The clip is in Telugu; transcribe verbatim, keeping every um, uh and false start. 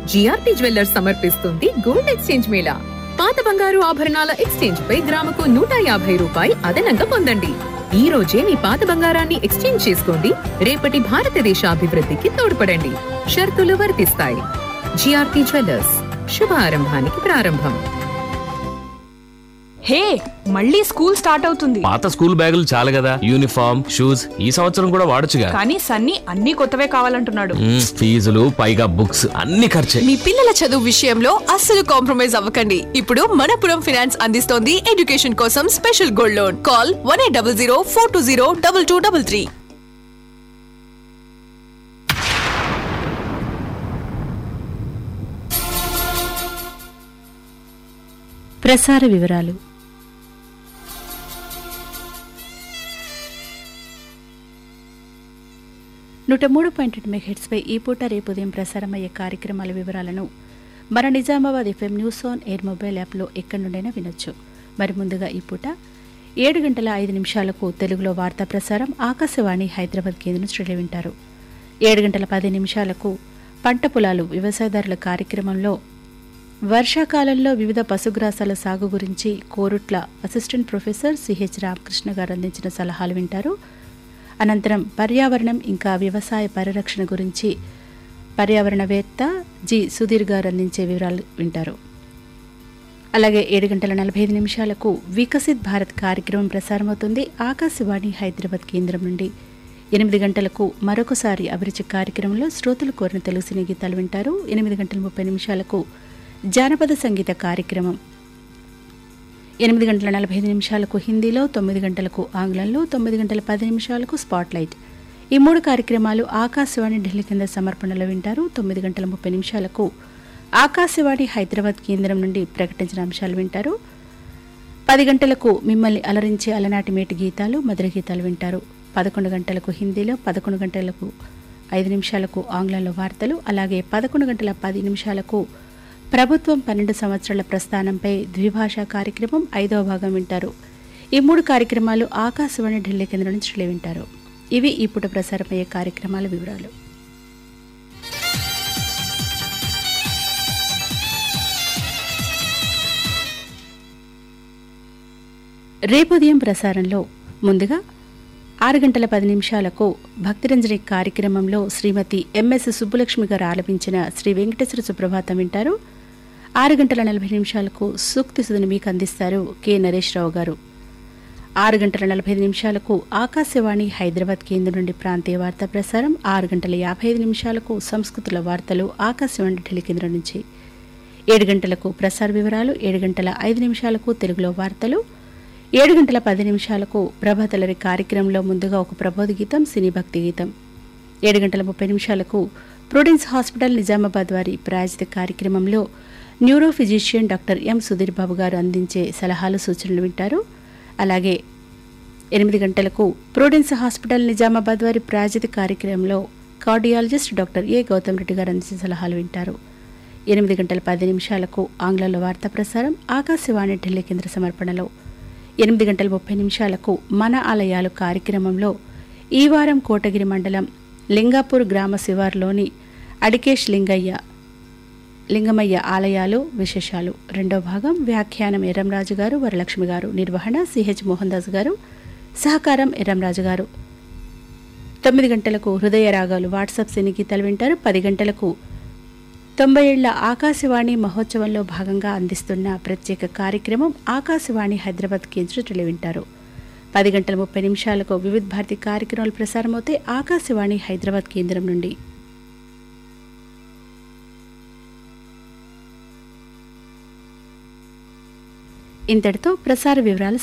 జిఆర్పి జ్యువెల్లర్స్ సమర్పిస్తుంది గోల్డ్ ఎక్స్చేంజ్ మేళా. పాత బంగారు ఆభరణాల ఎక్స్చేంజ్ పై గ్రాముకు నూట యాభై రూపాయి అదనంగా పొందండి. ఈ రోజే మీ పాత బంగారాన్ని ఎక్స్చేంజ్ చేసుకోండి, రేపటి భారతదేశ అభివృద్ధికి తోడ్పడండి. షరతులు వర్తిస్తాయి. జిఆర్పి జ్యువెల్లర్స్, శుభారంభానికి ప్రారంభం. హే, మళ్ళీ స్కూల్ స్టార్ట్ అవుతుంది. పాత స్కూల్ బ్యాగులు చాలు కదా, యూనిఫామ్, షూస్ ఈ సంవత్సరం కూడా వాడొచ్చుగా. కానీ సన్నీ అన్ని కొత్తవే కావాలంటున్నాడు. మ్మ్, ఫీజులు పైగా బుక్స్ అన్ని ఖర్చే. మీ పిల్లల చదువు విషయంలో అస్సలు కాంప్రమైజ్ అవ్వకండి. ఇప్పుడు మనపురం ఫైనాన్స్ అందిస్తోంది ఎడ్యుకేషన్ కోసం special gold loan. Call one eight double zero four two zero double two double three. ప్రసార వివరాలు. నూట మూడు పాయింట్ ఎనిమిది మెగాహెర్ట్జ్పై ఈ పూట రేపు ఉదయం ప్రసారమయ్యే కార్యక్రమాల వివరాలను మన Nizamabad FM news on air mobile యాప్లో ఎక్కడి నుండైనా వినొచ్చు. మరి ముందుగా ఈ పూట ఏడు గంటల ఐదు నిమిషాలకు తెలుగులో వార్తా ప్రసారం ఆకాశవాణి హైదరాబాద్ కేంద్రం నుంచి వింటారు. ఏడు గంటల పది నిమిషాలకు పంట పొలాలు వ్యవసాయదారుల కార్యక్రమంలో వర్షాకాలంలో వివిధ పశుగ్రాసాల సాగు గురించి Korutla assistant professor CH Ramakrishna గారు అందించిన సలహాలు వింటారు. అనంతరం పర్యావరణం ఇంకా వ్యవసాయ పరిరక్షణ గురించి పర్యావరణవేత్త జి సుధీర్ గారు అందించే వివరాలు వింటారు. అలాగే ఏడు గంటల నలభై ఐదు నిమిషాలకు వికసిత్ భారత్ కార్యక్రమం ప్రసారమవుతుంది ఆకాశవాణి హైదరాబాద్ కేంద్రం నుండి. ఎనిమిది గంటలకు మరొకసారి అభిరుచి కార్యక్రమంలో శ్రోతలు కోరిన తెలుగు సినీ గీతాలు వింటారు. ఎనిమిది గంటల ముప్పై నిమిషాలకు జానపద సంగీత కార్యక్రమం. ఎనిమిది గంటల నలభై ఐదు నిమిషాలకు హిందీలో, తొమ్మిది గంటలకు ఆంగ్లంలో, తొమ్మిది గంటల పది నిమిషాలకు స్పాట్లైట్. ఈ మూడు కార్యక్రమాలు ఆకాశవాణి ఢిల్లీ కేంద్ర సమర్పణలో వింటారు. తొమ్మిది గంటల ముప్పై నిమిషాలకు ఆకాశవాణి హైదరాబాద్ కేంద్రం నుండి ప్రకటించిన అంశాలు వింటారు. పది గంటలకు మిమ్మల్ని అలరించే అలనాటి మేటి గీతాలు, మధుర గీతాలు వింటారు. పదకొండు గంటలకు హిందీలో, పదకొండు గంటలకు ఐదు నిమిషాలకు ఆంగ్లంలో వార్తలు. అలాగే పదకొండు గంటల పది నిమిషాలకు ప్రభుత్వం పన్నెండు సంవత్సరాల ప్రస్థానంపై ద్విభాషా కార్యక్రమం ఐదవ భాగం వింటారు. ఈ మూడు కార్యక్రమాలు ఆకాశవాణి ఢిల్లీ కేంద్రం నుంచి వింటారు. ఇవి ఇప్పుడు ప్రసారమయ్యే కార్యక్రమాల వివరాలు. రేపు ఉదయం ప్రసారంలో ముందుగా ఆరు గంటల పది నిమిషాలకు భక్తిరంజని కార్యక్రమంలో శ్రీమతి ఎంఎస్ సుబ్బులక్ష్మి గారు ఆలపించిన శ్రీ వెంకటేశ్వర సుప్రభాతం వింటారు. ఆరు గంటల నలభై నిమిషాలకు సూక్తి సుధని మీకు అందిస్తారు కె నరేష్ రావు గారు. ఆరు గంటల నలభై ఐదు నిమిషాలకు ఆకాశవాణి హైదరాబాద్ కేంద్రం నుండి ప్రాంతీయ వార్తా ప్రసారం. ఆరు గంటల యాభై ఐదు నిమిషాలకు సంస్కృతుల వార్తలు ఆకాశవాణి ఢిల్లీ కేంద్రం నుంచి. ఏడు గంటలకు ప్రసార వివరాలు. ఏడు గంటల ఐదు నిమిషాలకు తెలుగులో వార్తలు. ఏడు గంటల పది నిమిషాలకు ప్రభాతలరి కార్యక్రమంలో ముందుగా ఒక ప్రబోధ గీతం, సినీ భక్తి గీతం. ఏడు గంటల ముప్పై నిమిషాలకు ప్రుడెన్స్ హాస్పిటల్ నిజామాబాద్ వారి ప్రాయోజిత కార్యక్రమంలో neuro physician doctor M Sudheer Babu గారు అందించే సలహాలు, సూచనలు వింటారు. అలాగే ఎనిమిది గంటలకు ప్రుడెన్స్ హాస్పిటల్ నిజామాబాద్ వారి ప్రాయోజిత కార్యక్రమంలో కార్డియాలజిస్ట్ డాక్టర్ ఏ గౌతమ్ రెడ్డి గారు అందించే సలహాలు వింటారు. ఎనిమిది గంటల పది నిమిషాలకు ఆంగ్లంలో వార్తా ప్రసారం ఆకాశవాణి ఢిల్లీ కేంద్ర సమర్పణలో. ఎనిమిది గంటల ముప్పై నిమిషాలకు మన ఆలయాలు కార్యక్రమంలో ఈ వారం కోటగిరి మండలం లింగాపూర్ గ్రామ శివార్లోని అడికేష్ లింగయ్య లింగమయ్య ఆలయాలు విశేషాలు రెండో భాగం. వ్యాఖ్యానం ఎర్రంరాజు గారు, వరలక్ష్మి గారు. నిర్వహణ సిహెచ్ మోహన్ దాస్ గారు. సహకారం ఎర్రంరాజు గారు. తొమ్మిది గంటలకు హృదయ రాగాలు వాట్సాప్ సినీ గీతాలు వింటారు. పది గంటలకు తొంభై ఏళ్ల ఆకాశవాణి మహోత్సవంలో భాగంగా అందిస్తున్న ప్రత్యేక కార్యక్రమం ఆకాశవాణి హైదరాబాద్ కేంద్రం వింటారు. పది గంటల ముప్పై నిమిషాలకు వివిధ భారతి కార్యక్రమాలు ప్రసారమవుతాయి ఆకాశవాణి హైదరాబాద్ కేంద్రం నుండి. ఇంతటితో ప్రసార వివరాలు